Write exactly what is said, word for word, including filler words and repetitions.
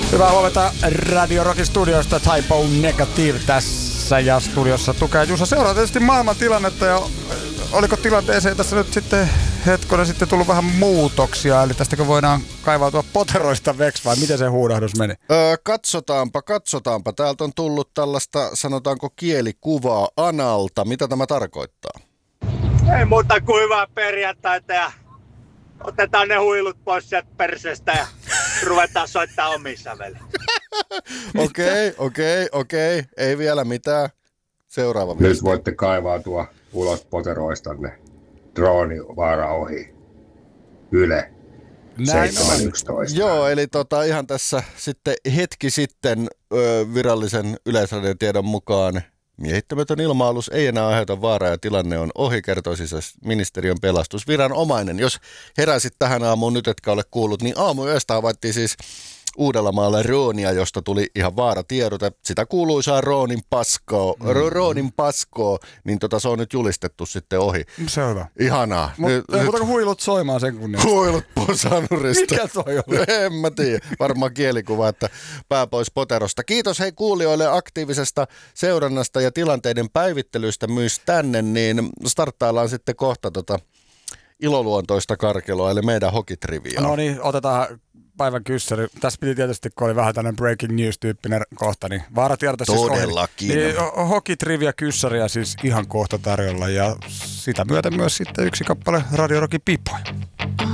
Hyvää huomenta Radio Rockin studioista. Typo Negative tässä ja studiossa tukee Jusa. Seuraa tietysti maailman tilannetta ja oliko tilanteeseen tässä nyt sitten hetkonen sitten tullut vähän muutoksia, eli tästäkö voidaan kaivautua poteroista veksi vai miten se huudahdus meni? Öö, katsotaanpa, katsotaanpa. Täältä on tullut tällaista, sanotaanko kielikuvaa analta. Mitä tämä tarkoittaa? Ei muuta kuin hyvää perjantaita ja otetaan ne huilut pois sieltä perseestä ja ruvetaan soittaa omissa väliin. Okei, okei, okei. Ei vielä mitään. Seuraava Nyt viesti. voitte kaivautua ulos poteroistanne. Drooni vaara ohi. Yle. seitsemän yksitoista. Joo, eli tota, ihan tässä sitten hetki sitten ö, virallisen Yleisradion tiedon mukaan miehittämätön ilma-alus ei enää aiheuta vaaraa ja tilanne on ohi, kertoi siis ministeriön pelastusviranomainen. Jos heräsit tähän aamuun nyt, etkä ole kuullut, niin aamuyöstä havaittiin siis Uudellamaalla Roonia, josta tuli ihan vaaratiedote. Sitä kuuluisaa Roonin paskoa, mm. Roonin paskoa, niin tota se on nyt julistettu sitten ohi. Se on hyvä. Ihanaa. Mutta ei muuta kuin huilut soimaan sen kunniassa. Huilut posanurista. Mikä toi oli? En mä tiedä. Varmaan kielikuva, että pää pois poterosta. Kiitos hei kuulijoille aktiivisesta seurannasta ja tilanteiden päivittelystä myös tänne, niin starttaillaan sitten kohta tota iloluontoista karkeloa, eli meidän hokitriviaa. No niin, otetaan päivän kyssäri. Tässä piti tietysti, kun oli vähän tämmöinen breaking news-tyyppinen kohta, niin vaaratiedote siis Todellakin. Niin, hokitrivia kyssäriä siis ihan kohta tarjolla ja sitä myöten myös sitten yksi kappale Radio Rockin pipoja.